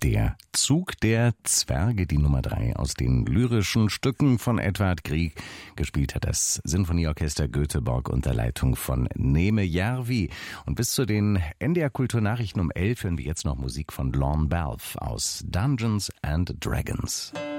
Der Zug der Zwerge, die Nummer 3 aus den lyrischen Stücken von Edvard Grieg. Gespielt hat das Sinfonieorchester Göteborg unter Leitung von Neeme Järvi. Und bis zu den NDR Kulturnachrichten um 11 hören wir jetzt noch Musik von Lorne Balfe aus Dungeons and Dragons.